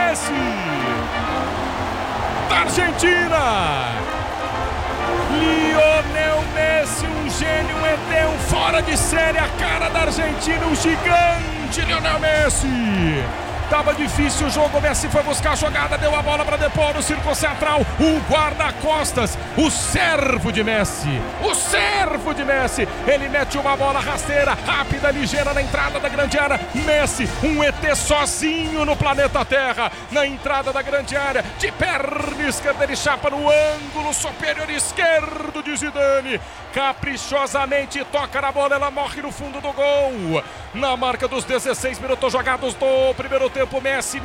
Messi, da Argentina. Lionel Messi, um gênio, um ET, um fora de série, a cara da Argentina, um gigante Lionel Messi. Tava difícil o jogo, o Messi foi buscar a jogada, deu a bola para Depô no círculo central, o guarda-costas, o servo de Messi, ele mete uma bola rasteira, rápida, ligeira na entrada da grande área, Messi, um ET sozinho no planeta Terra, na entrada da grande área, de perna esquerda ele chapa no ângulo superior esquerdo de Zidane, caprichosamente toca na bola, ela morre no fundo do gol, na marca dos 16 minutos jogados do primeiro tempo. Messi,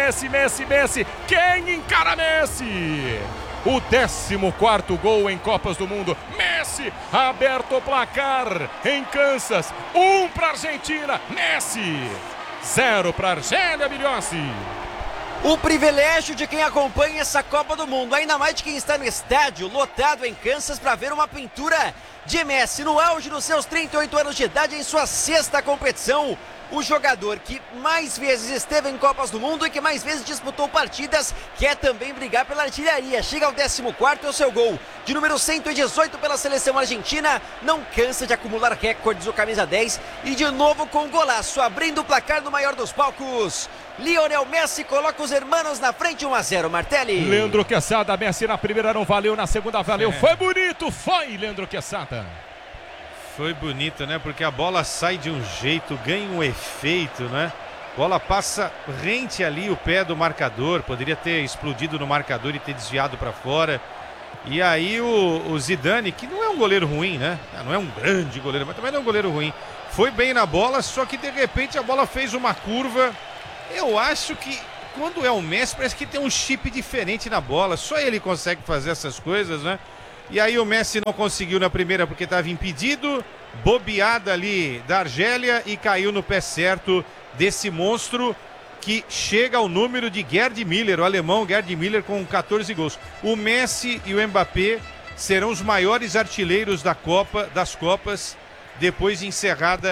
quem encara Messi? O 14º gol em Copas do Mundo. Messi, aberto o placar em Kansas, 1 para Argentina, Messi, 0 para Argélia Milhossi. O privilégio de quem acompanha essa Copa do Mundo, ainda mais de quem está no estádio lotado em Kansas para ver uma pintura de Messi no auge dos seus 38 anos de idade em sua 6ª competição. O jogador que mais vezes esteve em Copas do Mundo e que mais vezes disputou partidas, quer também brigar pela artilharia. Chega ao 14º, é o seu gol de número 118 pela seleção argentina. Não cansa de acumular recordes o camisa 10 e de novo com um golaço, abrindo o placar no maior dos palcos. Lionel Messi coloca os hermanos na frente, 1-0, Martelli. Leandro Quesada, Messi na primeira não valeu, na segunda valeu. Foi bonito, foi Leandro Quesada. Foi bonito, né? Porque a bola sai de um jeito, ganha um efeito, né? Bola passa rente ali o pé do marcador, poderia ter explodido no marcador e ter desviado para fora. E aí o Zidane, que não é um goleiro ruim, né? Não é um grande goleiro, mas também não é um goleiro ruim. Foi bem na bola, só que de repente a bola fez uma curva. Eu acho que quando é o Messi, parece que tem um chip diferente na bola. Só ele consegue fazer essas coisas, né? E aí o Messi não conseguiu na primeira porque estava impedido, bobeada ali da Argélia e caiu no pé certo desse monstro que chega ao número de Gerd Müller, o alemão Gerd Müller com 14 gols. O Messi e o Mbappé serão os maiores artilheiros das Copas depois de encerrado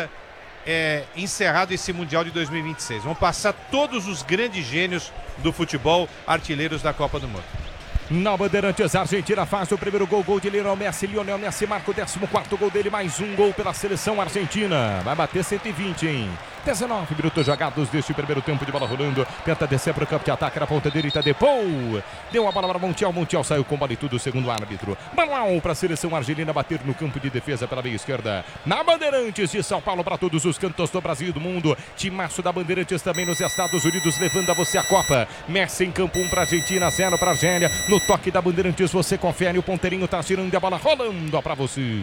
esse Mundial de 2026. Vão passar todos os grandes gênios do futebol artilheiros da Copa do Mundo. Na Bandeirantes, a Argentina faz o primeiro gol de Lionel Messi marca o 14º gol dele, mais um gol pela seleção argentina, vai bater 120, hein? 19 minutos jogados deste primeiro tempo de bola rolando, tenta descer para o campo de ataque na ponta direita, Depô, deu a bola para Montiel saiu com bola e tudo, segundo o árbitro. Manual para a seleção argelina bater no campo de defesa pela meia esquerda. Na Bandeirantes de São Paulo para todos os cantos do Brasil e do mundo, timaço da Bandeirantes também nos Estados Unidos, levando a você a Copa. Messi em campo, 1 para a Argentina, 0 para a Argélia. No toque da Bandeirantes você confere, o ponteirinho tá tirando a bola rolando para você.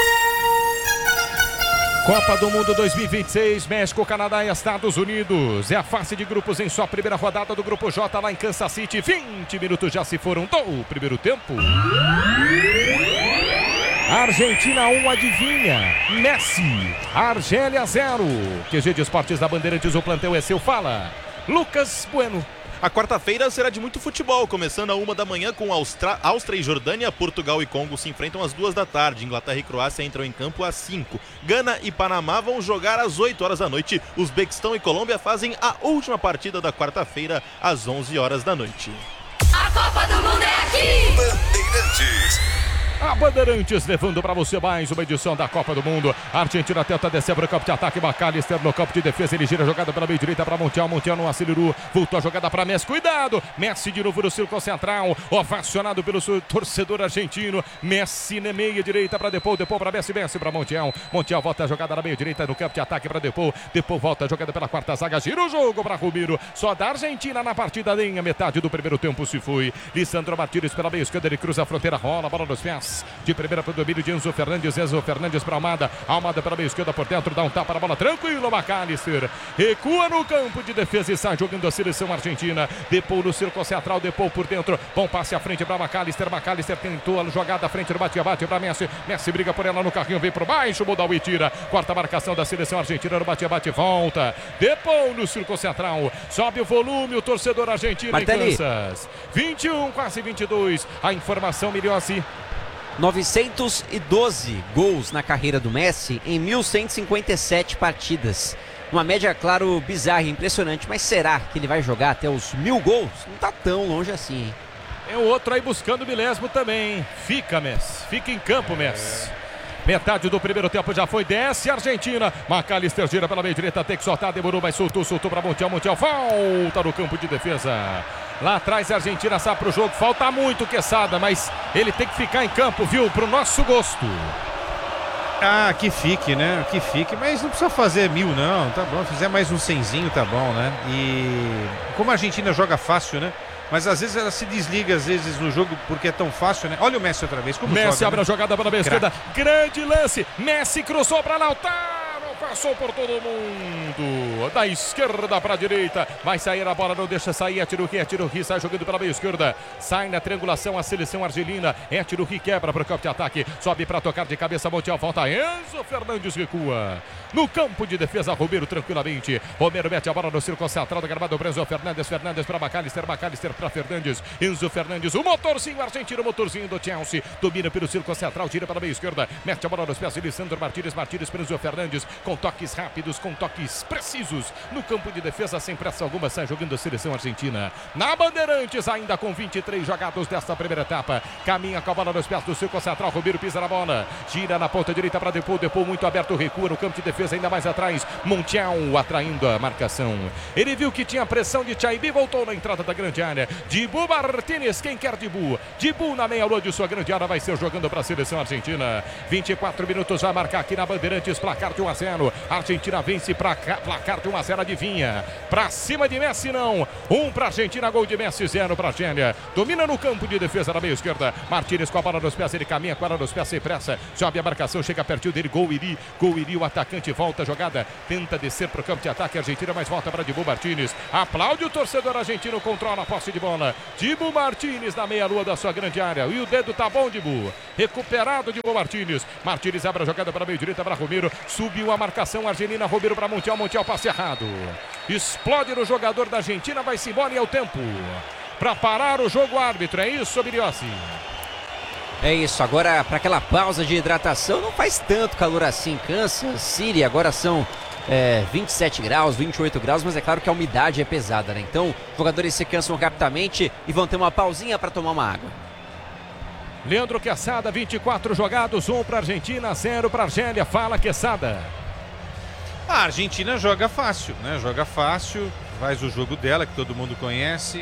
Copa do Mundo 2026, México, Canadá e Estados Unidos. É a fase de grupos em sua primeira rodada do Grupo J lá em Kansas City. 20 minutos já se foram do primeiro tempo. Argentina 1, adivinha? Messi, Argélia 0. QG de Esportes da Bandeirantes, o plantel é seu, fala Lucas Bueno. A quarta-feira será de muito futebol, começando às 1 da manhã com Áustria e Jordânia, Portugal e Congo se enfrentam às 2 da tarde, Inglaterra e Croácia entram em campo às 5, Gana e Panamá vão jogar às 8 horas da noite, Uzbequistão e Colômbia fazem a última partida da quarta-feira às 11 horas da noite. A Copa do Mundo é aqui! Bandeirantes. A Bandeirantes levando para você mais uma edição da Copa do Mundo. A Argentina tenta descer para o campo de ataque. McAllister no campo de defesa. Ele gira a jogada pela meia direita para Montiel. Montiel no acelerou. Voltou a jogada para Messi. Cuidado! Messi de novo no círculo central. Ovacionado pelo seu torcedor argentino. Messi na meia direita para Depô. Depô para Messi. Messi para Montiel. Montiel volta a jogada na meia direita no campo de ataque para Depô. Depô volta a jogada pela quarta zaga. Gira o jogo para Romero. Só da Argentina na partida. Nem a metade do primeiro tempo se foi. Lissandro Martínez pela meia esquerda. Ele cruza a fronteira. Rola a bola nos pés. De primeira para o domínio de Enzo Fernandes para Almada. Almada pela meia esquerda por dentro, dá um tapa na bola, tranquilo, McAllister. Recua no campo de defesa e sai jogando a seleção argentina. Depô no círculo central, Depô por dentro. Bom passe à frente para McAllister. McAllister tentou a jogada à frente do bate-bate para Messi. Messi briga por ela no carrinho, vem por baixo, Modawi tira. Quarta marcação da seleção argentina no bate-bate, volta. Depô no círculo central. Sobe o volume, o torcedor argentino Martelli. em Kansas. 21, quase 22. A informação, Milhossi. 912 gols na carreira do Messi em 1.157 partidas. Uma média, claro, bizarra, impressionante, mas será que ele vai jogar até os 1000 gols? Não tá tão longe assim, hein? Tem o outro aí buscando o milésimo também, hein? Fica, Messi. Fica em campo, Messi. Metade do primeiro tempo já foi, desce a Argentina. McAllister gira pela meia direita, tem que soltar, demorou, mas soltou para Montiel. Montiel volta no campo de defesa. Lá atrás a Argentina sai pro jogo, falta muito Quesada, mas ele tem que ficar em campo, viu? Pro nosso gosto. Ah, que fique, né? Que fique, mas não precisa fazer 1000 não, tá bom. Se fizer mais um 100zinho, tá bom, né? E como a Argentina joga fácil, né? Mas às vezes ela se desliga, às vezes, no jogo porque é tão fácil, né? Olha o Messi outra vez, como Messi joga, abre né? a jogada para a esquerda, grande lance, Messi cruzou para Lautaro. Passou por todo mundo, da esquerda para a direita, vai sair a bola, não deixa sair, é Tiruqui, sai jogando pela meia esquerda, sai na triangulação a seleção argelina, é Tiruqui, quebra para o campo de ataque, sobe para tocar de cabeça, Montiel, falta, Enzo Fernandes recua, no campo de defesa, Romero tranquilamente, Romero mete a bola no círculo central do gramado, Enzo Fernandes para McAllister para Fernandes, Enzo Fernandes, o motorzinho argentino, o motorzinho do Chelsea, domina pelo círculo central, tira para a meia esquerda, mete a bola nos pés de Lisandro Martínez para Enzo Fernandes, com toques rápidos, com toques precisos no campo de defesa, sem pressa alguma, sai jogando a seleção argentina. Na Bandeirantes, ainda com 23 jogados desta primeira etapa, caminha com a bola nos pés do círculo central, Romero pisa na bola, gira na ponta direita para Depou muito aberto, recua no campo de defesa, ainda mais atrás, Montiel atraindo a marcação. Ele viu que tinha pressão de Chaibi, voltou na entrada da grande área, Dibu Martínez, quem quer Dibu? Dibu na meia-lua de sua grande área, vai ser jogando para a seleção argentina. 24 minutos, vai marcar aqui na Bandeirantes, placar de 1-0. Argentina vence para placar de 1-0, adivinha? Para cima de Messi não. 1 para Argentina, gol de Messi, 0 para Argélia. Domina no campo de defesa na meia esquerda. Martínez com a bola nos pés, ele caminha com a bola nos pés sem pressa. Sobe a marcação, chega pertinho dele, gol Iri, o atacante volta a jogada, tenta descer para o campo de ataque. Argentina, mas volta para Dibu Martínez. Aplaude o torcedor argentino, controla a posse de bola. Dibu Martínez na meia-lua da sua grande área. E o dedo tá bom, Dibu. Recuperado Dibu Martínez. Martínez abre a jogada para a meia direita para Romero. Subiu a marcação argelina, Romero para Montiel, passe errado. Explode no jogador da Argentina, vai-se embora e é o tempo para parar o jogo, árbitro. É isso, Biliossi? É isso, agora para aquela pausa de hidratação, não faz tanto calor assim, Kansas City, agora são 27 graus, 28 graus, mas é claro que a umidade é pesada, né? Então, os jogadores se cansam rapidamente e vão ter uma pausinha para tomar uma água. Leandro Quesada, 24 jogados, 1 para Argentina, 0 para Argélia. Fala, Quesada. A Argentina joga fácil, né? Joga fácil, faz o jogo dela, que todo mundo conhece.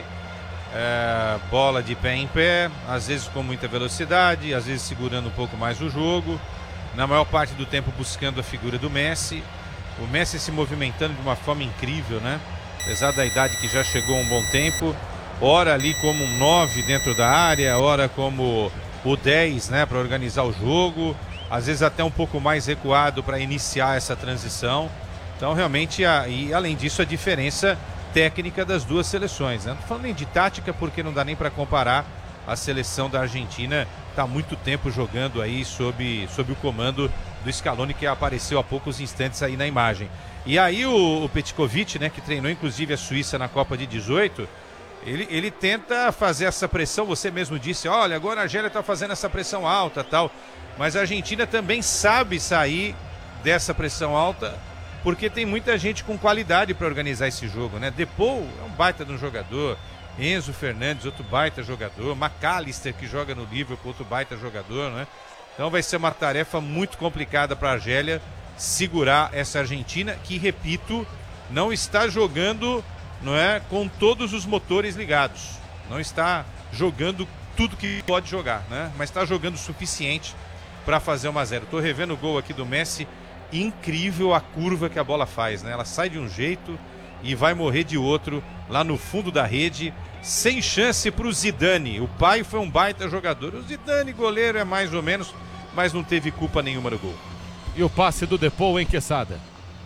Bola de pé em pé, às vezes com muita velocidade, às vezes segurando um pouco mais o jogo. Na maior parte do tempo buscando a figura do Messi. O Messi se movimentando de uma forma incrível, né? Apesar da idade que já chegou há um bom tempo. Ora ali como um 9 dentro da área, ora como o 10, né? Para organizar o jogo. Às vezes até um pouco mais recuado para iniciar essa transição. Então realmente, e além disso, a diferença técnica das duas seleções, né? Não tô falando nem de tática porque não dá nem para comparar. A seleção da Argentina está há muito tempo jogando aí sob o comando do Scaloni, que apareceu há poucos instantes aí na imagem. E aí o Petkovic, né, que treinou inclusive a Suíça na Copa de 18, ele tenta fazer essa pressão. Você mesmo disse, olha, agora a Argélia está fazendo essa pressão alta, tal. Mas a Argentina também sabe sair dessa pressão alta, porque tem muita gente com qualidade para organizar esse jogo, né? Depou é um baita de um jogador, Enzo Fernandes, outro baita jogador, McAllister, que joga no Liverpool, outro baita jogador, né? Então vai ser uma tarefa muito complicada para a Argélia segurar essa Argentina, que, repito, não está jogando, não é, com todos os motores ligados. Não está jogando tudo que pode jogar, né? Mas está jogando o suficiente para fazer 1-0. Estou revendo o gol aqui do Messi. Incrível a curva que a bola faz, né? Ela sai de um jeito e vai morrer de outro lá no fundo da rede, sem chance para o Zidane. O pai foi um baita jogador. O Zidane, goleiro, é mais ou menos, mas não teve culpa nenhuma no gol. E o passe do Depou, hein, Quesada?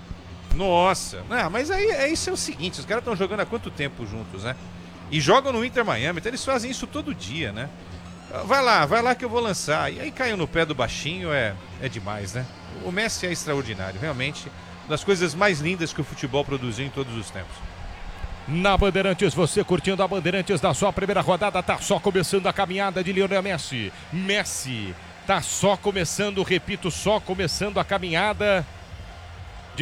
Nossa, mas aí isso é o seguinte, os caras estão jogando há quanto tempo juntos, né? E jogam no Inter Miami, então eles fazem isso todo dia, né? Vai lá que eu vou lançar. E aí caiu no pé do baixinho, é demais, né? O Messi é extraordinário, realmente, uma das coisas mais lindas que o futebol produziu em todos os tempos. Na Bandeirantes, você curtindo a Bandeirantes da sua primeira rodada, tá só começando a caminhada de Lionel Messi. Messi tá só começando, repito, só começando a caminhada de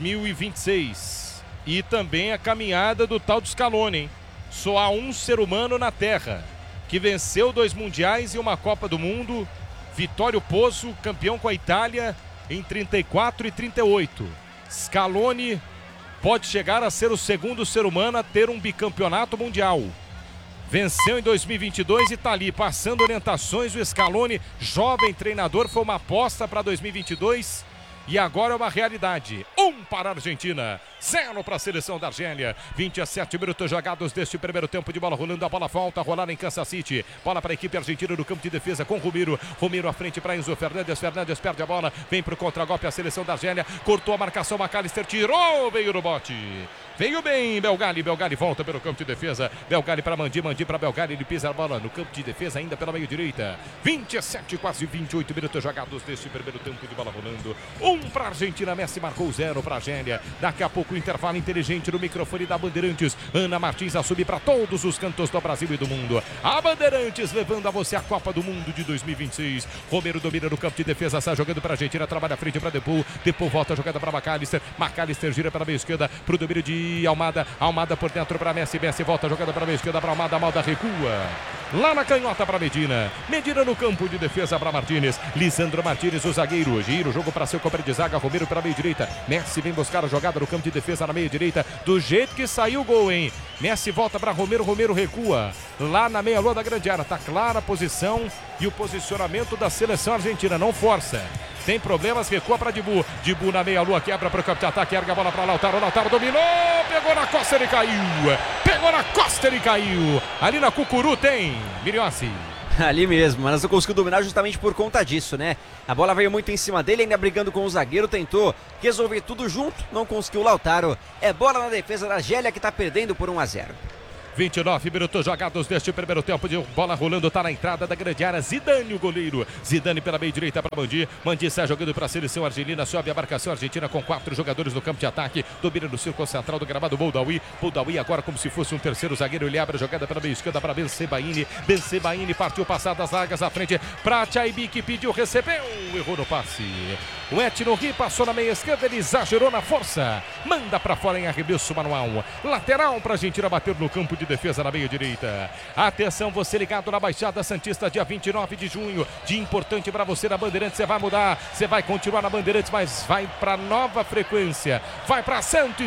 2026. E também a caminhada do tal do Scaloni, hein? Só há um ser humano na Terra que venceu 2 mundiais e uma Copa do Mundo. Vittorio Pozzo, campeão com a Itália em 34 e 38. Scaloni pode chegar a ser o segundo ser humano a ter um bicampeonato mundial. Venceu em 2022 e está ali passando orientações. O Scaloni, jovem treinador, foi uma aposta para 2022 e agora é uma realidade. 1 para a Argentina, 0 para a seleção da Argélia. 27 minutos jogados deste primeiro tempo de bola rolando. A bola volta a rolar em Kansas City. Bola para a equipe argentina no campo de defesa com Romero. Romero à frente para Enzo Fernandes. Fernandes perde a bola, vem para o contragolpe a seleção da Argélia. Cortou a marcação, McAllister tirou, veio no bote. Veio bem, Belgali volta pelo campo de defesa. Belgali para Mandi para Belgali. Ele pisa a bola no campo de defesa ainda pela meio direita. 27, quase 28 minutos jogados deste primeiro tempo de bola rolando. 1 para a Argentina, Messi marcou 0 para a Argélia. Daqui a pouco o intervalo inteligente no microfone da Bandeirantes. Ana Martins a subir para todos os cantos do Brasil e do mundo. A Bandeirantes levando a você a Copa do Mundo de 2026. Romero domina no campo de defesa, sai jogando para a Argentina, trabalha à frente para Depou. Depou volta a jogada para McAllister. McAllister gira para a meia esquerda para o domínio de Almada. Almada por dentro para Messi. Messi volta a jogada para a meia esquerda para Almada. Almada recua. Lá na canhota para Medina. Medina no campo de defesa para Martínez. Lisandro Martínez, o zagueiro. Gira o jogo para seu companheiro de zaga. Romero para a meia direita. Messi vem buscar a jogada no campo de defesa na meia direita. Do jeito que saiu o gol, hein? Messi volta para Romero. Romero recua. Lá na meia lua da grande área. Tá clara a posição e o posicionamento da seleção argentina. Não força. Tem problemas, recua para Dibu. Dibu na meia-lua, quebra para o campo de ataque, erga a bola para Lautaro. Lautaro dominou, pegou na costa, ele caiu. Pegou na costa, ele caiu. Ali na Cucuru tem Miriossi. Ali mesmo, mas não conseguiu dominar justamente por conta disso, né? A bola veio muito em cima dele, ainda brigando com o zagueiro, tentou resolver tudo junto, não conseguiu. Lautaro. É bola na defesa da Argélia que está perdendo por 1-0. 29 minutos jogados deste primeiro tempo de bola rolando, tá na entrada da grande área. Zidane, o goleiro. Zidane pela meia direita para Mandi. Mandi sai jogando para a seleção argelina. Sobe a marcação argentina com 4 jogadores no campo de ataque. Domina no círculo central do gramado Boudaoui. Boudaoui agora como se fosse um terceiro zagueiro. Ele abre a jogada pela meia esquerda para Bensebaini. Bensebaini partiu passadas largas à frente para Chaibi, que pediu, recebeu. Errou no passe. O Etno Ri passou na meia esquerda. Ele exagerou na força. Manda para fora em arremesso manual. Lateral para a Argentina bater no campo de defesa na meia direita. Atenção, você ligado na Baixada Santista, dia 29 de junho. Dia importante para você na Bandeirantes. Você vai mudar, você vai continuar na Bandeirantes, mas vai para nova frequência. Vai para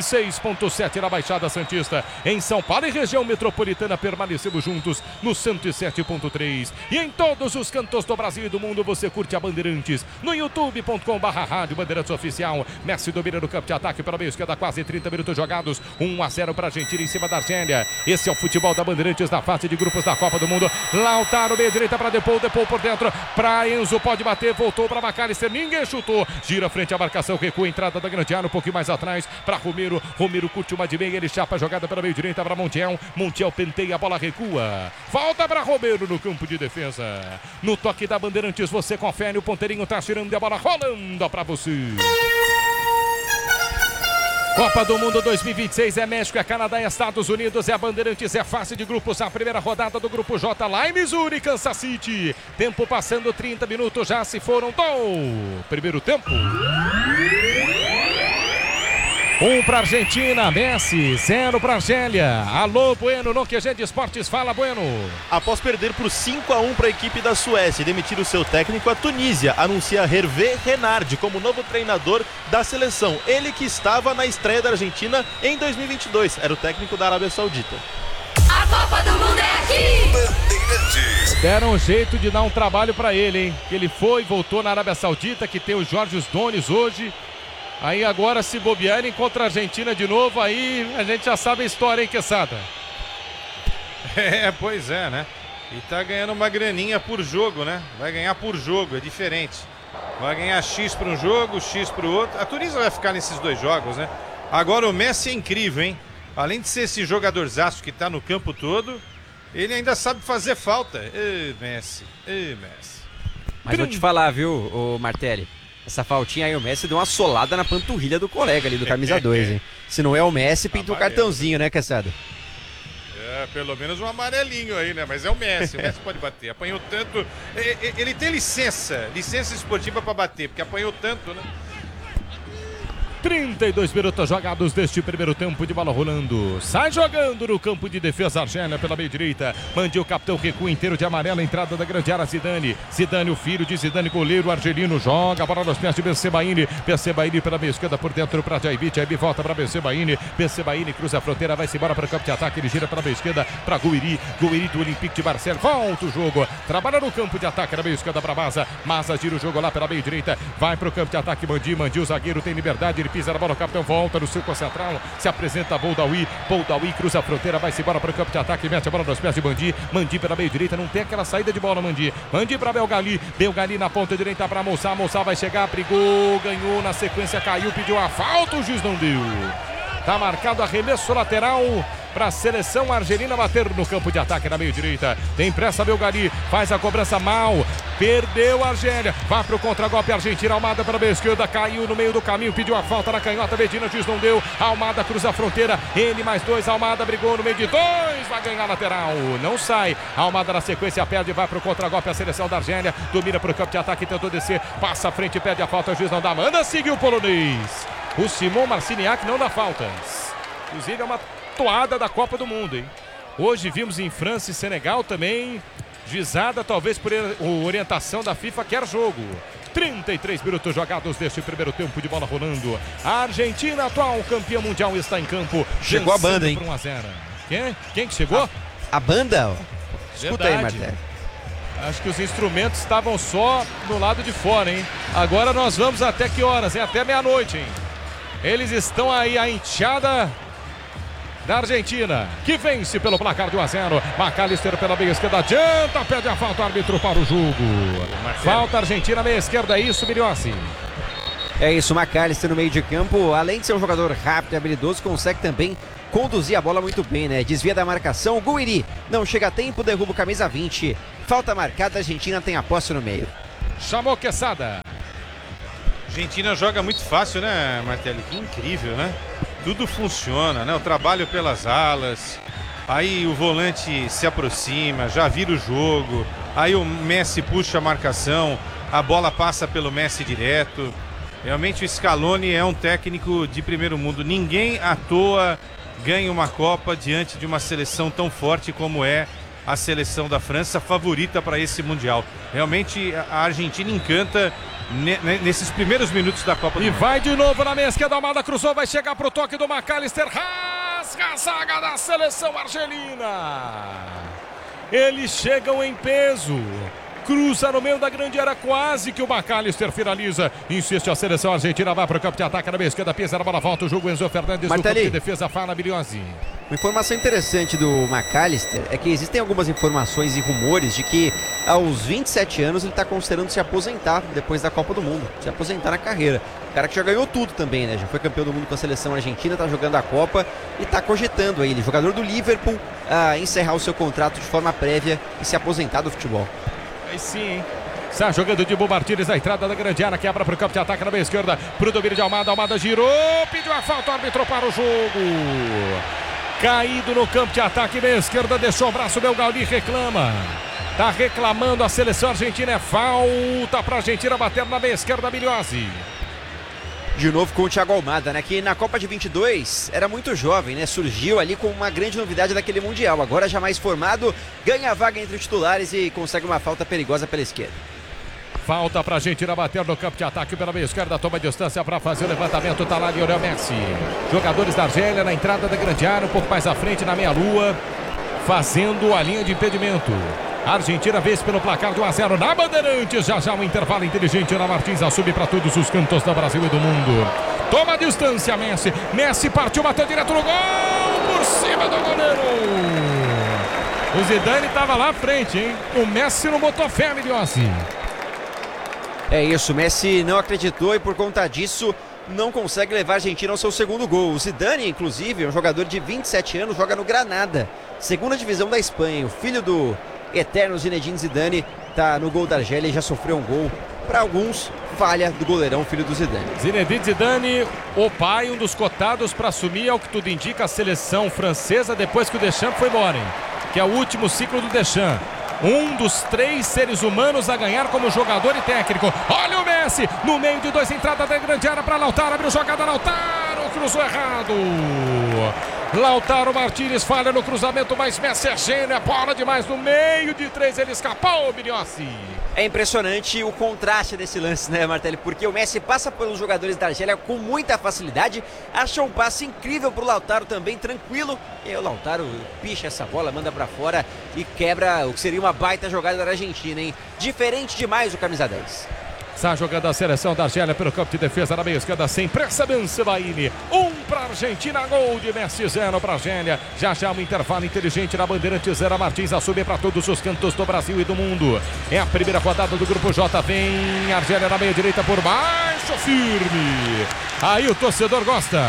106.7 na Baixada Santista. Em São Paulo e região metropolitana, permanecemos juntos no 107.3. E em todos os cantos do Brasil e do mundo, você curte a Bandeirantes no youtube.com/rádio Bandeirantes Oficial. Messi domina no campo de ataque pela meia esquerda, quase 30 minutos jogados. 1-0 para a Argentina em cima da Argélia. Esse é o futebol da Bandeirantes na fase de grupos da Copa do Mundo. Lautaro, meia direita para Depou, Depou por dentro para Enzo, pode bater, voltou para McAllister, ninguém chutou, gira frente à marcação, recua, entrada da grande área, um pouquinho mais atrás para Romero. Romero curte uma de meia, ele chapa a jogada pela meia direita para Montiel. Montiel penteia, a bola recua, volta para Romero no campo de defesa. No toque da Bandeirantes você confere, o ponteirinho tá tirando a bola rolando para você. Copa do Mundo 2026 é México, é Canadá, é Estados Unidos, é a Bandeirantes, é fase de grupos, a primeira rodada do grupo J lá em Missouri, Kansas City. Tempo passando 30 minutos, já se foram do primeiro tempo. 1 para Argentina, Messi, 0 para Argélia. Alô, Bueno, no QG de Esportes, fala, Bueno. Após perder por 5-1 para a equipe da Suécia e demitir o seu técnico, a Tunísia anuncia Hervé Renard como novo treinador da seleção. Ele que estava na estreia da Argentina em 2022, era o técnico da Arábia Saudita. A Copa do Mundo é aqui! Deram um jeito de dar um trabalho para ele, hein? Que ele foi, voltou na Arábia Saudita, que tem o Jorge Dones hoje. Aí agora, se bobear, ele encontra a Argentina de novo, aí a gente já sabe a história, hein, Quesada? Pois é, né? E tá ganhando uma graninha por jogo, né? Vai ganhar por jogo, é diferente. Vai ganhar X para um jogo, X para o outro. A Tunísia vai ficar nesses 2 jogos, né? Agora o Messi é incrível, hein? Além de ser esse jogadorzaço que tá no campo todo, ele ainda sabe fazer falta. Messi. Mas vou te falar, viu, o Martelli? Essa faltinha aí, o Messi deu uma solada na panturrilha do colega ali, do camisa 2, hein? Se não é o Messi, pinta o cartãozinho, né, Quesada? Pelo menos um amarelinho aí, né? Mas é o Messi pode bater. Apanhou tanto. Ele tem licença esportiva pra bater, porque apanhou tanto, né? 32 minutos jogados deste primeiro tempo de bola rolando. Sai jogando no campo de defesa Argélia pela meia direita. Mande o capitão recua inteiro de amarelo. Entrada da grande área Zidane. Zidane, o filho de Zidane, goleiro argelino. Joga a bola nos pés de Bessebaini. Bessebaini pela meia esquerda por dentro para Jaibi. Jaibi volta para Bessebaini. Bessebaini cruza a fronteira. Vai-se embora para o campo de ataque. Ele gira pela meia esquerda para Guiri. Guiri do Olympique de Marseille. Volta o jogo. Trabalha no campo de ataque na meia esquerda para Maza. Maza gira o jogo lá pela meia direita. Vai para o campo de ataque. Mandi. Mandi o zagueiro tem liberdade. Ele pisa na bola, o capitão volta no círculo central, se apresenta Boldawi, Boldawi cruza a fronteira, vai-se embora para o campo de ataque, mete a bola nos pés de Mandi, Mandi pela meia direita, não tem aquela saída de bola, Mandi para Belgali, Belgali na ponta direita para Moussa, Moussa vai chegar, brigou, ganhou, na sequência caiu, pediu a falta, o juiz não deu. Tá marcado arremesso lateral para a seleção argelina bater no campo de ataque na meia direita. Tem pressa Belgali, faz a cobrança mal. Perdeu a Argélia, vai para o contragolpe Argentina, Almada pela meia esquerda, caiu no meio do caminho, pediu a falta na canhota, Medina, juiz não deu, Almada cruza a fronteira, ele mais dois, Almada brigou no meio de dois, vai ganhar lateral, não sai, Almada na sequência perde, vai para o contragolpe a seleção da Argélia, domina para o campo de ataque, tentou descer, passa à frente, pede a falta, o juiz não dá, manda seguir o polonês, o Simon Marciniak não dá faltas, inclusive é uma toada da Copa do Mundo, hein? Hoje vimos em França e Senegal também, juizada talvez por orientação da FIFA, quer jogo. 33 minutos jogados deste primeiro tempo de bola rolando. A Argentina, atual campeã mundial, está em campo. Chegou a banda, hein? 1-0. Quem que chegou? A banda? Escuta aí, Marcelo. Acho que os instrumentos estavam só no lado de fora, hein? Agora nós vamos até que horas, hein? Até meia-noite, hein? Eles estão aí, a enteada da Argentina, que vence pelo placar de 1-0. McAllister pela meia esquerda, adianta, pede a falta, o árbitro para o jogo. Falta Argentina, meia esquerda, é isso, Miliossi. É isso, McAllister no meio de campo, além de ser um jogador rápido e habilidoso, consegue também conduzir a bola muito bem, né? Desvia da marcação, Guiri não chega a tempo, derruba o camisa 20. Falta marcada, a Argentina tem a posse no meio. Chamou Quesada. Argentina joga muito fácil, né, Martelli? Que incrível, né? Tudo funciona, né? O trabalho pelas alas, aí o volante se aproxima, já vira o jogo, aí o Messi puxa a marcação, a bola passa pelo Messi direto. Realmente o Scaloni é um técnico de primeiro mundo. Ninguém à toa ganha uma Copa diante de uma seleção tão forte como é a seleção da França, favorita para esse Mundial. Realmente a Argentina encanta nesses primeiros minutos da Copa do Mundo. E vai de novo na meia esquerda, Almada cruzou, vai chegar pro toque do McAllister, rasga a zaga da seleção argelina. Eles chegam em peso, cruza no meio da grande área, quase que o McAllister finaliza, insiste a seleção argentina, vai para o campo de ataque na meia esquerda, pisa na bola, volta o jogo, Enzo Fernandes no campo de defesa, fala Biliozzi. Uma informação interessante do McAllister é que existem algumas informações e rumores de que aos 27 anos ele está considerando se aposentar depois da Copa do Mundo, se aposentar na carreira. O cara que já ganhou tudo também, né? Já foi campeão do mundo com a seleção argentina, está jogando a Copa e está cogitando aí, ele, jogador do Liverpool, a encerrar o seu contrato de forma prévia e se aposentar do futebol. Aí sim, hein? Está jogando de Dibu Martínez na entrada da grande área, quebra para o campo de ataque na meia esquerda, para o domínio de Almada, Almada girou, pediu a falta, o árbitro para o jogo. Caído no campo de ataque, meia esquerda, deixou o braço, Belgali reclama. Tá reclamando a seleção argentina, é falta para a Argentina bater na meia esquerda, Miliozzi. De novo com o Thiago Almada, né? Que na Copa de 22 era muito jovem, né? Surgiu ali com uma grande novidade daquele Mundial. Agora já mais formado, ganha a vaga entre os titulares e consegue uma falta perigosa pela esquerda. Falta para a Argentina bater no campo de ataque pela meia esquerda, toma distância para fazer o levantamento, tá lá Lionel Messi. Jogadores da Argélia na entrada da grande área, um pouco mais à frente na meia-lua, fazendo a linha de impedimento. A Argentina vence pelo placar de 1-0 na Bandeirantes, já um intervalo inteligente na Martins, assume para todos os cantos do Brasil e do mundo. Toma a distância Messi, Messi partiu, bateu direto no gol, por cima do goleiro. O Zidane estava lá à frente, hein? O Messi não botou fé, Miliossi. É isso, Messi não acreditou e por conta disso não consegue levar a Argentina ao seu segundo gol. O Zidane, inclusive, é um jogador de 27 anos, joga no Granada, segunda divisão da Espanha. O filho do eterno Zinedine Zidane está no gol da Argélia e já sofreu um gol. Para alguns, falha do goleirão, filho do Zidane. Zinedine Zidane, o pai, um dos cotados para assumir, ao que tudo indica, a seleção francesa depois que o Deschamps foi embora, hein? Que é o último ciclo do Deschamps. Um dos 3 seres humanos a ganhar como jogador e técnico. Olha o Messi! Messi, no meio de dois, entrada da grande área para Lautaro, abriu jogada, Lautaro, cruzou errado. Lautaro Martínez falha no cruzamento, mas Messi é gênio, é bola demais no meio de três, ele escapou, Biliossi. É impressionante o contraste desse lance, né, Martelli? Porque o Messi passa pelos jogadores da Argélia com muita facilidade, acha um passe incrível pro Lautaro também, tranquilo, e o Lautaro picha essa bola, manda pra fora e quebra o que seria uma baita jogada da Argentina, hein? Diferente demais o camisa 10. Está jogando a seleção da Argélia pelo campo de defesa na meia esquerda, sem pressa, Bensebaini. 1 para a Argentina, gol de Messi, 0 para a Argélia. Já um intervalo inteligente na Bandeirante, Zera Martins a subir para todos os cantos do Brasil e do mundo. É a primeira rodada do Grupo J, vem Argélia na meia direita por baixo, firme. Aí o torcedor gosta.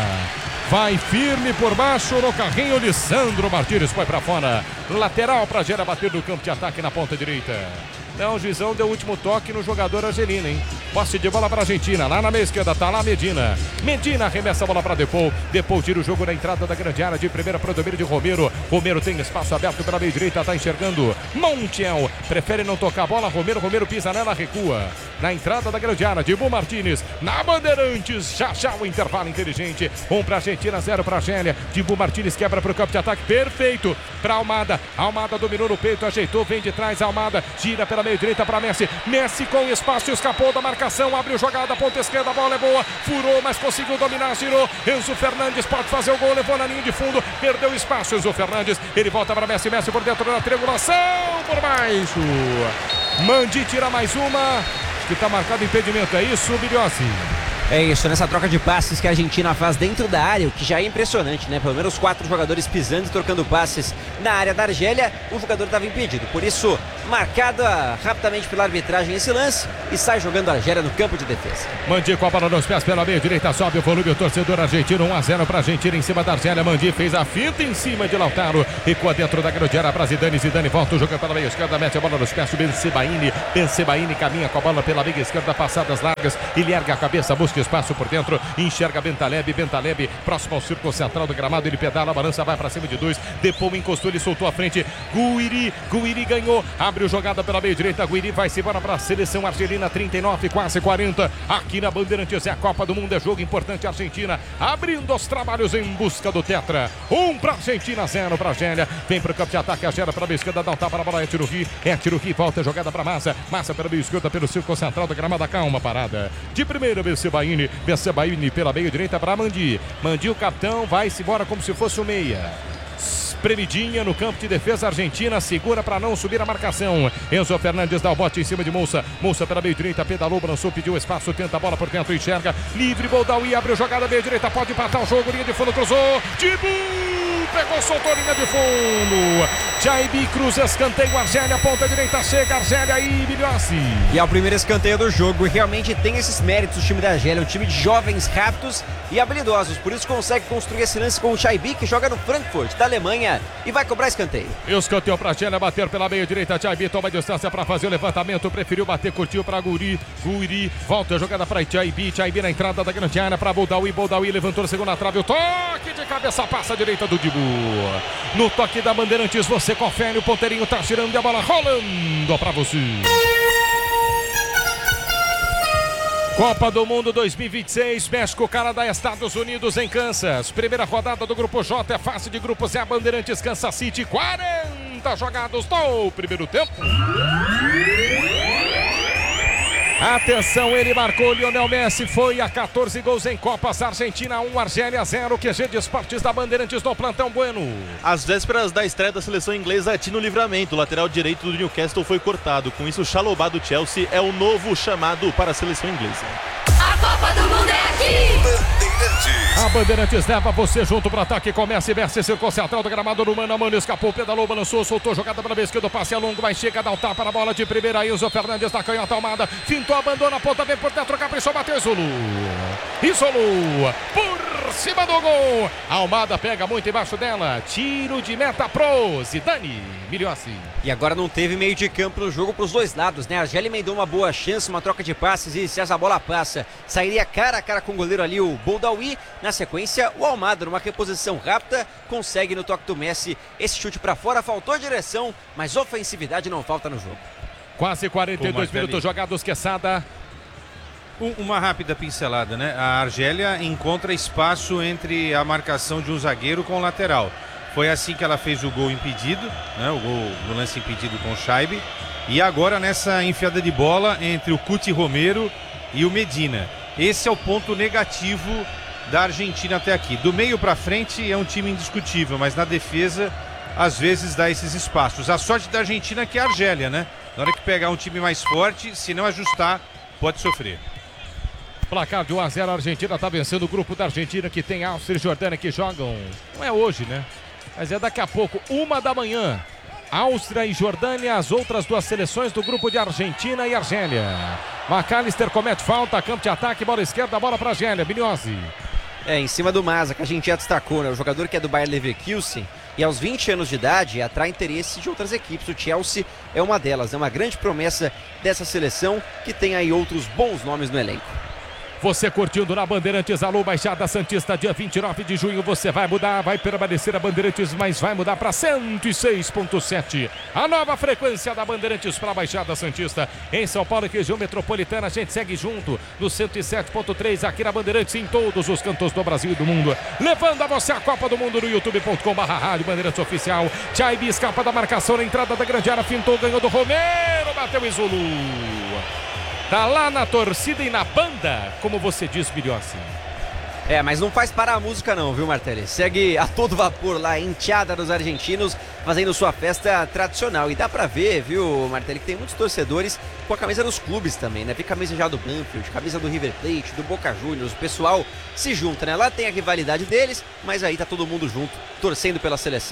Vai firme por baixo no carrinho, Lisandro Martínez foi para fora. Lateral para a Argélia bater no campo de ataque na ponta direita. Não, o juizão deu o último toque no jogador argelino, hein? Posse de bola para a Argentina, lá na meia esquerda, tá lá Medina. Medina arremessa a bola para Depou. Depou tira o jogo na entrada da grande área, de primeira para o domínio de Romero. Romero tem espaço aberto pela meia direita, tá enxergando. Montiel prefere não tocar a bola, Romero pisa nela, recua. Na entrada da grande área, Dibu Martínez, na Bandeirantes, já o intervalo inteligente. 1 para a Argentina, 0 para a Argélia. Dibu Martínez quebra para o campo de ataque, perfeito para Almada. Almada dominou no peito, ajeitou, vem de trás, Almada gira pela meia direita para Messi. Messi com espaço, escapou da marcação, abriu jogada, ponta esquerda, a bola é boa, furou, mas conseguiu dominar, girou. Enzo Fernandes pode fazer o gol, levou na linha de fundo, perdeu espaço. Enzo Fernandes, ele volta para Messi, Messi por dentro da triangulação, por baixo. Mandi tira mais uma, que está marcado impedimento, é isso, Biliossi? É isso, nessa troca de passes que a Argentina faz dentro da área, o que já é impressionante, né? Pelo menos 4 jogadores pisando e trocando passes na área da Argélia, o jogador estava impedido. Por isso, marcada rapidamente pela arbitragem esse lance e sai jogando a Argélia no campo de defesa. Mandi com a bola nos pés pela meia direita, sobe o volume, o torcedor argentino, 1-0 para a Argentina em cima da Argélia. Mandi fez a finta em cima de Lautaro, recua dentro da grande área para Zidane volta o jogo pela meia esquerda, mete a bola nos pés, Bensebaini caminha com a bola pela meia esquerda, passadas largas, ele erga a cabeça, busca espaço por dentro, enxerga Bentaleb, próximo ao círculo central do gramado, ele pedala, a balança vai para cima de 2, Depou encostou, ele soltou a frente, Guiri ganhou, abriu jogada pela meia direita, Guiri vai-se embora para a seleção argelina, 39, quase 40, aqui na Bandeirantes, é a Copa do Mundo, é jogo importante, Argentina abrindo os trabalhos em busca do tetra, 1 para a Argentina, 0 para a Argélia, vem para o campo de ataque, a Argélia para a meia esquerda, dá um tapa na bola, é Tiruhi, volta a jogada para Massa pela meia esquerda, pelo círculo central do gramado, calma, parada, de primeira, Bensebaini pela meia direita para Mandi, o capitão vai-se embora como se fosse o meia. Espremidinha no campo de defesa, Argentina segura para não subir a marcação. Enzo Fernandes dá o bote em cima de Moussa pela meia direita, pedalou, balançou, pediu espaço, tenta a bola por dentro, enxerga, livre, Boldaui, abriu jogada meia direita, pode empatar o jogo, linha de fundo, cruzou, Dibu, pegou, soltou linha de fundo, Jaibi cruza, escanteio, Argélia, ponta direita, chega Argélia aí, Biliossi. E é o primeiro escanteio do jogo, e realmente tem esses méritos o time da Argélia, um time de jovens rápidos e habilidosos, por isso consegue construir esse lance com o Jaibi, que joga no Frankfurt, da Alemanha, e vai cobrar escanteio. Escanteio para a Argélia, bater pela meia direita, Jaibi toma distância para fazer o levantamento, preferiu bater, curtiu para Guiri, volta a jogada para Jaibi na entrada da grande área para Boldaui, levantou a segunda trave, o toque de cabeça, passa a direita do Dibu. No toque da Bandeirantes, você confere, o ponteirinho tá girando e a bola rolando para você. Copa do Mundo 2026, México, Canadá, Estados Unidos em Kansas. Primeira rodada do Grupo J, é fase de grupos, é a Bandeirantes, Kansas City, 40 jogados do primeiro tempo. Atenção, ele marcou, Lionel Messi foi a 14 gols em Copas, Argentina 1, Argélia 0, QG de Esportes da Bandeirantes no Plantão Bueno. Às vésperas da estreia da seleção inglesa, Tino Livramento, o lateral direito do Newcastle, foi cortado. Com isso, Chalobah do Chelsea é o novo chamado para a seleção inglesa. A Copa do Mundo é aqui! A Bandeirantes leva você junto para o ataque, começa e veste, círculo central do gramado, no mano a mano, escapou, pedalou, balançou, soltou, jogada para a esquerda, passe é longo, mas chega, dá um tapa na bola de primeira, Enzo Fernandes da canhota, Almada, fintou, abandona a ponta, vem por dentro, caprichou, bateu, isolou, por cima do gol, Almada pega muito embaixo dela, tiro de meta pro Zidane, Biliossi. E agora não teve meio de campo no jogo para os dois lados, né? A Argélia emendou uma boa chance, uma troca de passes, e se essa bola passa, sairia cara a cara com o goleiro ali, o Boldaui. Na sequência, o Almada, numa reposição rápida, consegue no toque do Messi esse chute para fora, faltou direção, mas ofensividade não falta no jogo. Quase 42 minutos jogados, Quesada. Uma rápida pincelada, né? A Argélia encontra espaço entre a marcação de um zagueiro com o lateral. Foi assim que ela fez o gol impedido, né? O lance impedido com o Chaibi. E agora nessa enfiada de bola entre o Cuti Romero e o Medina. Esse é o ponto negativo da Argentina até aqui. Do meio para frente é um time indiscutível, mas na defesa às vezes dá esses espaços. A sorte da Argentina é que é a Argélia, né? Na hora que pegar um time mais forte, se não ajustar, pode sofrer. Placar de 1-0, a Argentina está vencendo o grupo da Argentina, que tem Áustria e Jordânia que jogam. Não é hoje, né? Mas é daqui a pouco, 1 da manhã. Áustria e Jordânia, as outras duas seleções do grupo de Argentina e Argélia. McAllister comete falta, campo de ataque, bola esquerda, bola para a Argélia. Bilhose. Em cima do Maza, que a gente já destacou, né? O jogador que é do Bayer Leverkusen e aos 20 anos de idade atrai interesse de outras equipes. O Chelsea é uma delas, é uma grande promessa dessa seleção que tem aí outros bons nomes no elenco. Você curtindo na Bandeirantes, alô Baixada Santista, dia 29 de junho, você vai mudar, vai permanecer a Bandeirantes, mas vai mudar para 106.7. A nova frequência da Bandeirantes para a Baixada Santista. Em São Paulo e região metropolitana, a gente segue junto no 107.3 aqui na Bandeirantes, em todos os cantos do Brasil e do mundo. Levando a você a Copa do Mundo no youtube.com/rádio Bandeirantes Oficial. Chaibi escapa da marcação na entrada da grande área, fintou, ganhou do Romero, bateu e Zulu. Tá lá na torcida e na banda, como você diz, Bilhossi. Mas não faz parar a música não, viu, Martelli? Segue a todo vapor lá, enteada dos argentinos, fazendo sua festa tradicional. E dá pra ver, viu, Martelli, que tem muitos torcedores com a camisa dos clubes também, né? Tem camisa já do Banfield, camisa do River Plate, do Boca Juniors. O pessoal se junta, né? Lá tem a rivalidade deles, mas aí tá todo mundo junto, torcendo pela seleção.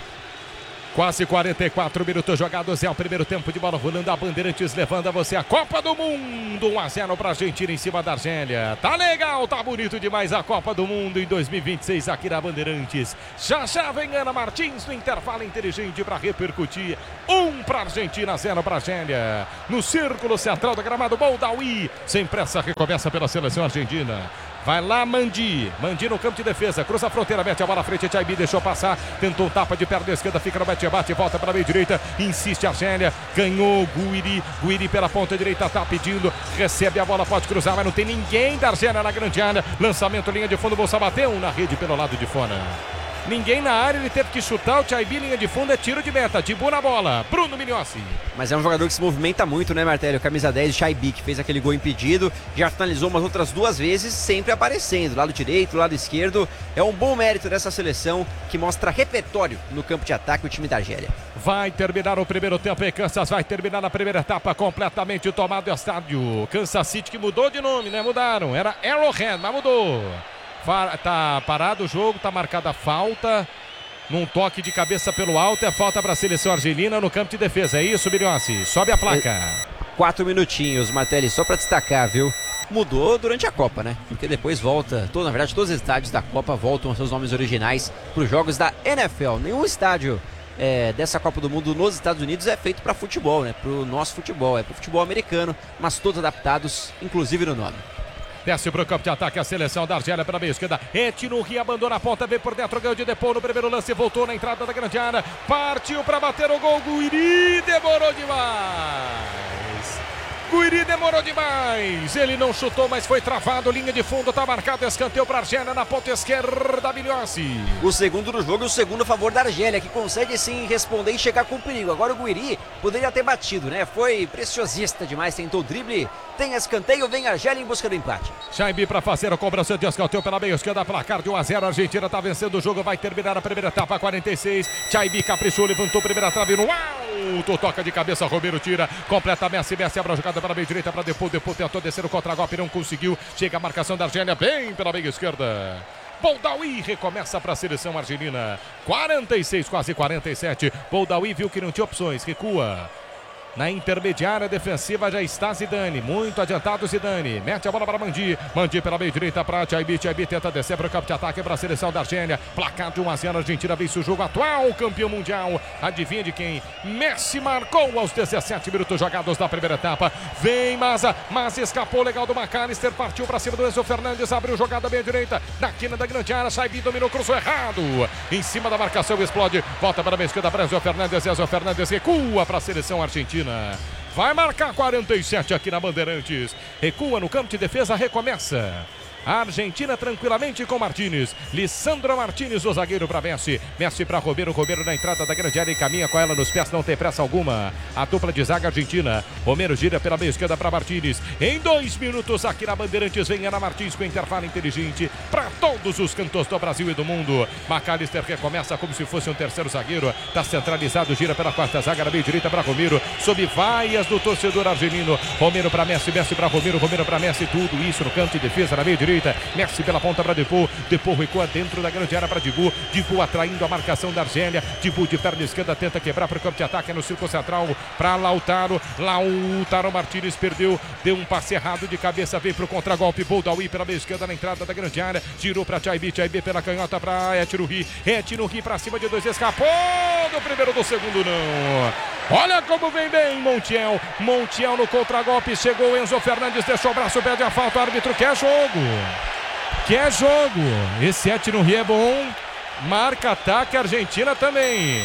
Quase 44 minutos jogados, é o primeiro tempo de bola rolando, a Bandeirantes levando a você a Copa do Mundo, 1-0 para a Argentina em cima da Argélia. Tá legal, tá bonito demais a Copa do Mundo em 2026 aqui na Bandeirantes. Já vem Ana Martins no intervalo inteligente para repercutir. 1 para a Argentina, 0 para a Argélia. No círculo central do gramado, Boldaui, sem pressa, recomeça pela seleção argentina. Vai lá Mandi no campo de defesa, cruza a fronteira, mete a bola à frente, Chaibi deixou passar, tentou um tapa de perna esquerda, fica no bate-bate, volta para a meia direita, insiste a Argélia, ganhou Guiri pela ponta direita, tá pedindo, recebe a bola, pode cruzar, mas não tem ninguém da Argélia na grande área, lançamento, linha de fundo, Bolsa bateu na rede pelo lado de fora. Ninguém na área, ele teve que chutar, o Chaibi, linha de fundo, é tiro de meta, Tibu na bola, Bruno Migliossi. Mas é um jogador que se movimenta muito, né, Martelli? O camisa 10, Chaibi, que fez aquele gol impedido, já finalizou umas outras 2 vezes, sempre aparecendo, lado direito, lado esquerdo. É um bom mérito dessa seleção, que mostra repertório no campo de ataque, o time da Argélia. Vai terminar o primeiro tempo em Kansas, vai terminar a primeira etapa completamente tomado o estádio. Kansas City, que mudou de nome, né? Mudaram, era Arrowhead, mas mudou. Tá parado o jogo, tá marcada a falta. Num toque de cabeça pelo alto, é falta para a seleção argelina no campo de defesa. É isso, Bilhossi? Sobe a placa. 4 minutinhos, Martelli, só para destacar, viu? Mudou durante a Copa, né? Porque depois volta, na verdade, todos os estádios da Copa voltam aos seus nomes originais para os jogos da NFL. Nenhum estádio dessa Copa do Mundo nos Estados Unidos é feito para futebol, né? Para o nosso futebol, é para o futebol americano, mas todos adaptados, inclusive no nome. Desce pro campo de ataque a seleção da Argélia pela meia esquerda. Etinurri abandona a ponta, vem por dentro, ganhou de Depô no primeiro lance, voltou na entrada da grande área, partiu para bater o gol, Guiri demorou demais. Guiri demorou demais, ele não chutou, mas foi travado, linha de fundo, tá marcado, escanteio para a Argélia na ponta esquerda, Bilhossi. O segundo do jogo e o segundo a favor da Argélia, que consegue sim responder e chegar com perigo. Agora o Guiri poderia ter batido, né? Foi preciosista demais, tentou o drible, tem escanteio, vem a Argélia em busca do empate. Chaibi para fazer a cobrança de escanteio pela meia esquerda, placar de 1-0, a Argentina tá vencendo o jogo, vai terminar a primeira etapa, 46, Chaibi caprichou, levantou a primeira trave no alto, toca de cabeça, Romero tira, completa Messi abre a jogada para a meia direita, para Depô tentou descer o contra-golpe, não conseguiu, chega a marcação da Argélia, bem pela meia esquerda. Boldaui recomeça para a seleção argelina, 46, quase 47, Boldaui viu que não tinha opções, recua. Na intermediária defensiva já está Zidane, muito adiantado Zidane, mete a bola para Mandi pela meia direita para Chaibi tenta descer para o campo de ataque para a seleção da Argélia, placar de 1-0, a Argentina vence o jogo, atual campeão mundial, adivinha de quem? Messi marcou aos 17 minutos jogados da primeira etapa, vem Maza escapou legal do McAllister, partiu para cima do Enzo Fernandes, abriu jogada meia direita, na quina da grande área, Chaibi dominou, cruzou errado, em cima da marcação explode, volta para a meia esquerda para Enzo Fernandes recua para a seleção argentina. vai marcar 47 aqui na Bandeirantes. Recua no campo de defesa, recomeça. A Argentina tranquilamente com Martínez. Lissandro Martínez, o zagueiro para Messi. Messi para Romero. Romero na entrada da grande área e caminha com ela nos pés, não tem pressa alguma. A dupla de zaga argentina. Romero gira pela meia esquerda para Martínez. Em 2 minutos aqui na Bandeirantes vem Ana Martins com intervalo inteligente para todos os cantos do Brasil e do mundo. McAllister recomeça como se fosse um terceiro zagueiro. Está centralizado, gira pela quarta zaga na meia direita para Romero. Sob vaias do torcedor argelino. Romero para Messi, Messi para Romero, Romero para Messi. Tudo isso no campo de defesa na meia direita. Messi pela ponta para Depô. Depô recua dentro da grande área para Dibu. Dibu atraindo a marcação da Argélia. Dibu de perna esquerda tenta quebrar para o campo de ataque no círculo central para Lautaro. Lautaro Martínez perdeu, deu um passe errado de cabeça, veio para o contragolpe. Boldaui pela meia esquerda na entrada da grande área. Girou para Chaibi, Chaibi pela canhota para Etiruhi. Etiruhi para cima de 2, escapou do primeiro, do segundo não. Olha como vem bem Montiel. Montiel no contragolpe, chegou Enzo Fernandes, deixou o braço, pede a falta, o árbitro quer jogo. Quer jogo. Esse Etiruhi é bom. Marca ataque, Argentina também.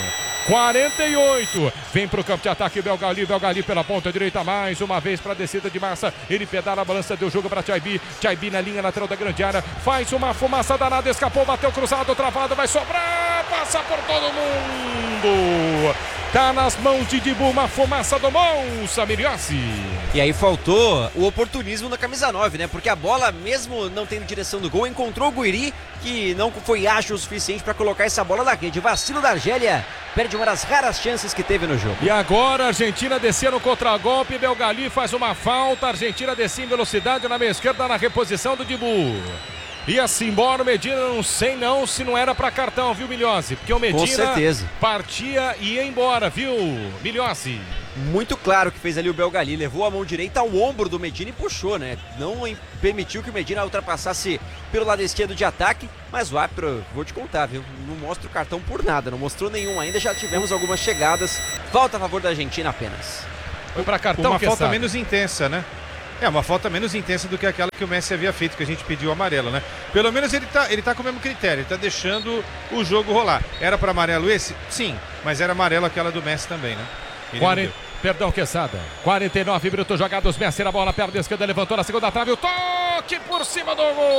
48, vem para o campo de ataque Belgali, Belgali pela ponta direita mais uma vez para a descida de massa, ele pedala a balança, deu jogo para Chaibi, Chaibi na linha lateral da grande área, faz uma fumaça danada, escapou, bateu cruzado, travado, vai sobrar, passa por todo mundo, tá nas mãos de Dibu, uma fumaça do Moussa Miriossi. E aí faltou o oportunismo na camisa 9, né? Porque a bola, mesmo não tendo direção do gol, encontrou o Guiri, que não foi ágil o suficiente para colocar essa bola na rede. Vacilo da Argélia, perde uma das raras chances que teve no jogo. E agora a Argentina descia no contragolpe, Belgali faz uma falta, a Argentina descia em velocidade na meia esquerda na reposição do Dibu. Ia-se embora o Medina, não sei não se não era para cartão, viu, Milhozzi? Porque o Medina com certeza partia e ia embora, viu, Milhozzi? Muito claro que fez ali o Belgali, levou a mão direita ao ombro do Medina e puxou, né? Não permitiu que o Medina ultrapassasse pelo lado esquerdo de ataque, mas o árbitro, vou te contar, viu? Não mostra o cartão por nada, não mostrou nenhum ainda, já tivemos algumas chegadas, falta a favor da Argentina apenas. Foi para cartão, uma falta sabe? menos intensa, né? É, uma falta menos intensa do que aquela que o Messi havia feito, que a gente pediu amarelo, né? Pelo menos ele tá com o mesmo critério, ele tá deixando o jogo rolar. Era para amarelo esse? Sim, mas era amarelo aquela do Messi também, né? Perdão, Quesada. 49 minutos jogados, Messi na bola, perna esquerda, levantou na segunda trave, o toque por cima do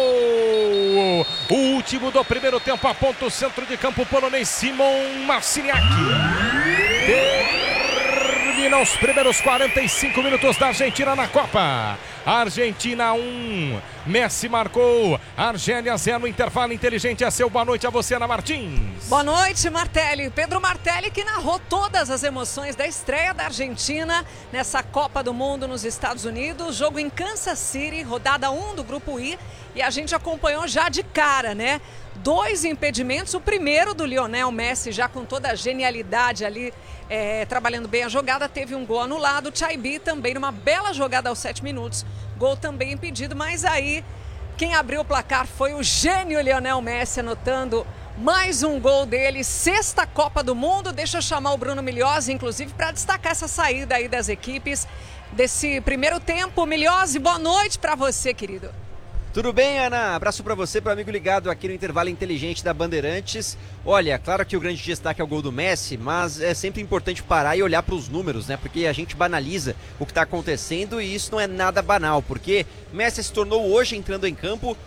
gol. O último do primeiro tempo, aponta o centro de campo polonês, Simon Marciniak. Termina os primeiros 45 minutos da Argentina na Copa. Argentina 1, Messi marcou, Argélia 0, intervalo inteligente é seu. Boa noite a você, Ana Martins. Boa noite, Martelli. Pedro Martelli, que narrou todas as emoções da estreia da Argentina nessa Copa do Mundo nos Estados Unidos, jogo em Kansas City, rodada 1 do Grupo I, e a gente acompanhou já de cara, né? 2 impedimentos, o primeiro do Lionel Messi, já com toda a genialidade ali, trabalhando bem a jogada, teve um gol anulado. Chaibi também numa bela jogada aos 7 minutos, gol também impedido, mas aí quem abriu o placar foi o gênio Lionel Messi, anotando mais um gol dele, 6ª Copa do Mundo. Deixa eu chamar o Bruno Milhozzi, inclusive, para destacar essa saída aí das equipes desse primeiro tempo. Milhozzi, boa noite para você, querido. Tudo bem, Ana? Abraço para você, para o amigo ligado aqui no intervalo inteligente da Bandeirantes. Olha, claro que o grande destaque é o gol do Messi, mas é sempre importante parar e olhar para os números, né? Porque a gente banaliza o que está acontecendo e isso não é nada banal, porque Messi se tornou hoje, entrando em campo,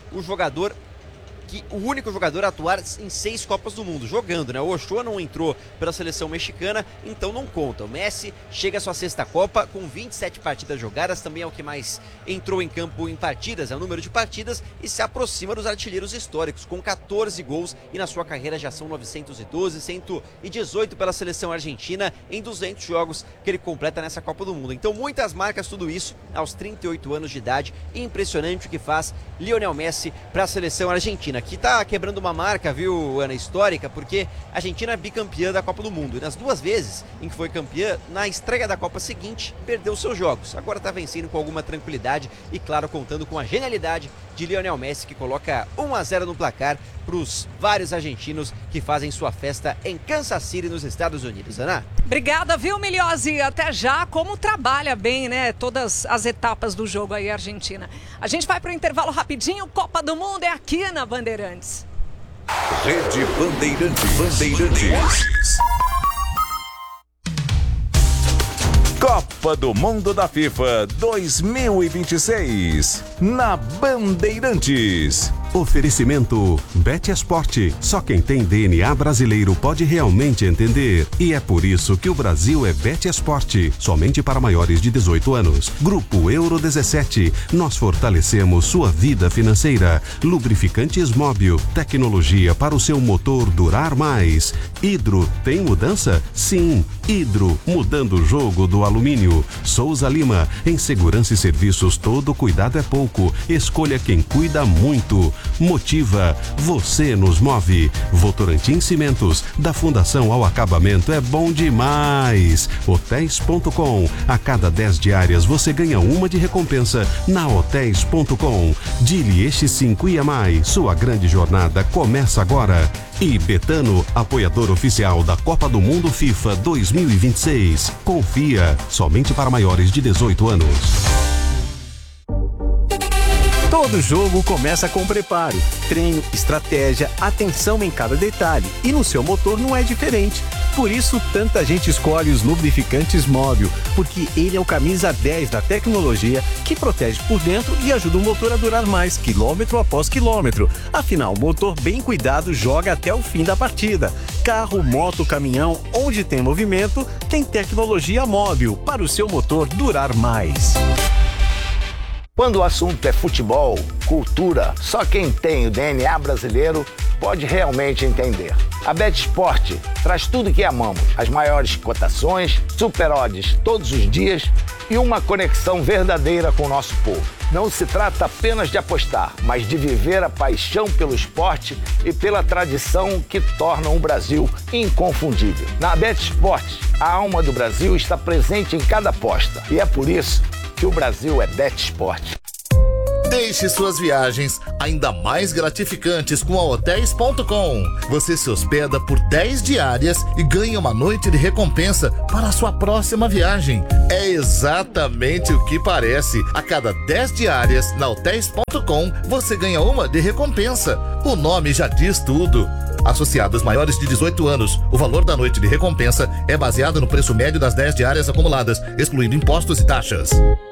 o único jogador a atuar em 6 Copas do Mundo, jogando, né? O Ochoa não entrou pela seleção mexicana, então não conta. O Messi chega à sua 6ª Copa com 27 partidas jogadas, também é o que mais entrou em campo em partidas, é o número de partidas, e se aproxima dos artilheiros históricos, com 14 gols, e na sua carreira já são 912, 118 pela seleção argentina, em 200 jogos que ele completa nessa Copa do Mundo. Então muitas marcas, tudo isso aos 38 anos de idade, impressionante o que faz Lionel Messi para a seleção argentina, que tá quebrando uma marca, viu, Ana, histórica, porque a Argentina é bicampeã da Copa do Mundo, e nas 2 vezes em que foi campeã, na estreia da Copa seguinte, perdeu seus jogos. Agora tá vencendo com alguma tranquilidade e, claro, contando com a genialidade de Lionel Messi, que coloca 1-0 no placar para os vários argentinos que fazem sua festa em Kansas City, nos Estados Unidos. Ana? Obrigada, viu, Milhozzi? Até já, como trabalha bem, né, todas as etapas do jogo aí, Argentina. A gente vai para o intervalo rapidinho, Copa do Mundo é aqui na Bandeirantes. Rede Bandeirantes. Copa do Mundo da FIFA 2026 na Bandeirantes. Oferecimento Bet Esporte. Só quem tem DNA brasileiro pode realmente entender. E é por isso que o Brasil é Bet Esporte. Somente para maiores de 18 anos. Grupo Euro 17. Nós fortalecemos sua vida financeira. Lubrificantes Móbil. Tecnologia para o seu motor durar mais. Hidro tem mudança? Sim. Hidro, mudando o jogo do alumínio. Souza Lima. Em segurança e serviços, todo cuidado é pouco. Escolha quem cuida muito. Motiva, você nos move. Votorantim Cimentos, da fundação ao acabamento é bom demais. Hotéis.com, a cada 10 diárias você ganha uma de recompensa na Hotéis.com. Dili X5 IMAI, sua grande jornada começa agora. E Betano, apoiador oficial da Copa do Mundo FIFA 2026. Confia, somente para maiores de 18 anos. Todo jogo começa com preparo, treino, estratégia, atenção em cada detalhe. E no seu motor não é diferente. Por isso, tanta gente escolhe os lubrificantes Móbil, porque ele é o camisa 10 da tecnologia que protege por dentro e ajuda o motor a durar mais, quilômetro após quilômetro. Afinal, o motor bem cuidado joga até o fim da partida. Carro, moto, caminhão, onde tem movimento, tem tecnologia Móbil para o seu motor durar mais. Quando o assunto é futebol, cultura, só quem tem o DNA brasileiro pode realmente entender. A Bet Sport traz tudo que amamos, as maiores cotações, super odds todos os dias e uma conexão verdadeira com o nosso povo. Não se trata apenas de apostar, mas de viver a paixão pelo esporte e pela tradição que tornam o Brasil inconfundível. Na Bet Sport, a alma do Brasil está presente em cada aposta e é por isso que o Brasil é Bet Sport. Deixe suas viagens ainda mais gratificantes com a Hotéis.com. Você se hospeda por 10 diárias e ganha uma noite de recompensa para a sua próxima viagem. É exatamente o que parece. A cada 10 diárias na Hotéis.com, você ganha uma de recompensa. O nome já diz tudo. Associados maiores de 18 anos, o valor da noite de recompensa é baseado no preço médio das 10 diárias acumuladas, excluindo impostos e taxas.